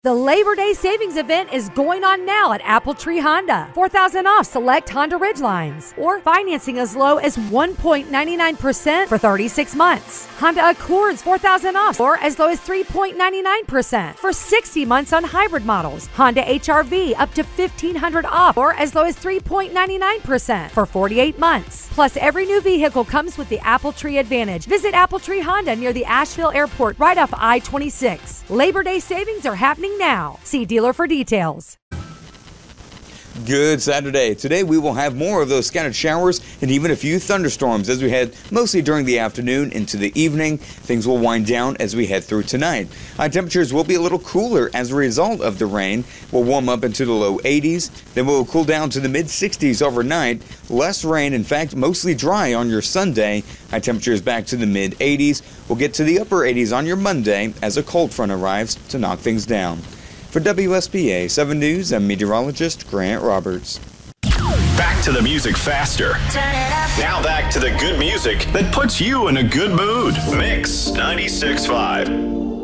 The Labor Day savings event is going on now at Apple Tree Honda. $4,000 off select Honda Ridgelines, or financing as low as 1.99% for 36 months. Honda Accords $4,000 off, or as low as 3.99% for 60 months on hybrid models. Honda HR-V up to $1,500 off, or as low as 3.99% for 48 months. Plus, every new vehicle comes with the Apple Tree Advantage. Visit Apple Tree Honda near the Asheville Airport, right off I-26. Labor Day savings are happening now. See dealer for details. Good Saturday. Today we will have more of those scattered showers and even a few thunderstorms as we head mostly during the afternoon into the evening. Things will wind down as we head through tonight. High temperatures will be a little cooler as a result of the rain. We'll warm up into the low 80s. Then we'll cool down to the mid 60s overnight. Less rain, in fact, mostly dry on your Sunday. High temperatures back to the mid 80s. We'll get to the upper 80s on your Monday as a cold front arrives to knock things down. For WSPA 7 News, I'm meteorologist Grant Roberts. Back to the music faster. Now back to the good music that puts you in a good mood. Mix 96.5.